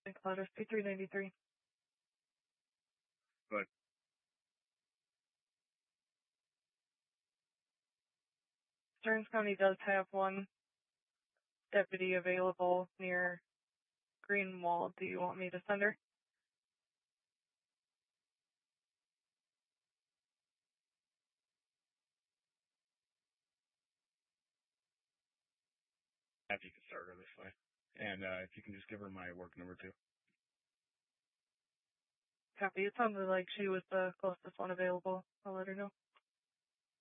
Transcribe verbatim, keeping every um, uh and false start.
Clouders P three ninety-three. Good. Stearns County does have one deputy available near Greenwald. Do you want me to send her? If you can start her this way. And uh, if you can just give her my work number too. Copy. It sounded like she was the closest one available. I'll let her know.